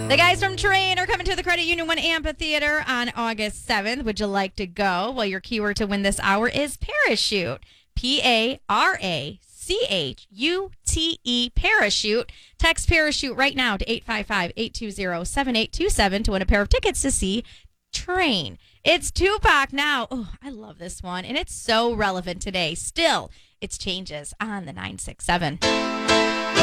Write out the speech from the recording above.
The guys from Terrain are coming to the Credit Union 1 Amphitheater on August 7th. Would you like to go? Well, your keyword to win this hour is parachute. Parachute, parachute. Text parachute right now to 855-820-7827 to win a pair of tickets to see Train. It's Tupac now. Oh, I love this one. And it's so relevant today. Still, it's Changes on the 967.